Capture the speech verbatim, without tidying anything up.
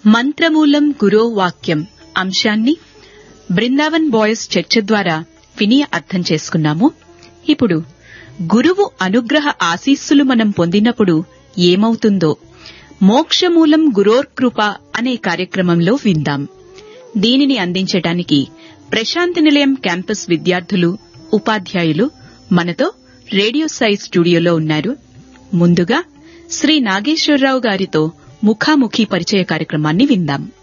మంత్రమూలం గురో వాక్యం అంశాన్ని బృందావన్ బాయ్స్ చర్చ ద్వారా విని అర్థం చేసుకున్నాము. ఇప్పుడు గురువు అనుగ్రహ ఆశీస్సులు మనం పొందినప్పుడు ఏమవుతుందో మోక్షమూలం గురోర్కృప అనే కార్యక్రమంలో విందాం. దీనిని అందించడానికి ప్రశాంతి నిలయం క్యాంపస్ విద్యార్థులు, ఉపాధ్యాయులు మనతో రేడియో సాయి స్టూడియోలో ఉన్నారు. ముందుగా శ్రీ నాగేశ్వరరావు గారితో ముఖాముఖి పరిచయ కార్యక్రమాన్ని విందాం.